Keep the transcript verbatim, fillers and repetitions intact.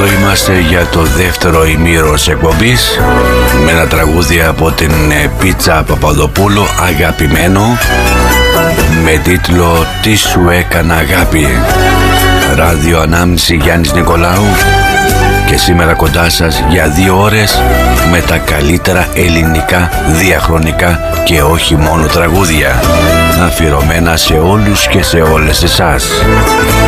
Εδώ είμαστε για το δεύτερο ημίρο εκπομπής με ένα τραγούδι από την Πίτσα Παπαδοπούλου, αγαπημένο, με τίτλο «Τι σου έκανα αγάπη». Ράδιο Ανάμνηση, Γιάννης Νικολάου, και σήμερα κοντά σας για δύο ώρες με τα καλύτερα ελληνικά διαχρονικά και όχι μόνο τραγούδια, αφιερωμένα σε όλους και σε όλες εσάς.